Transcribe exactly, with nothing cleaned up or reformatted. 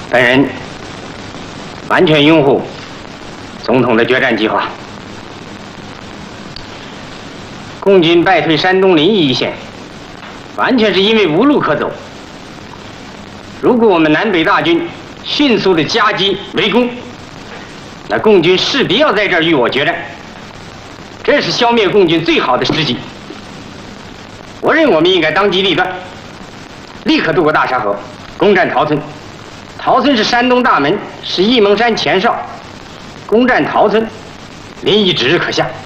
本人完全拥护总统的决战计划。共军败退山东临沂一线，完全是因为无路可走。如果我们南北大军迅速的夹击围攻，那共军势必要在这儿与我决战，这是消灭共军最好的时机。我认为我们应该当机立断，立刻渡过大沙河，攻占陶村。陶村是山东大门，是沂蒙山前哨，攻占陶村，临沂指日可下。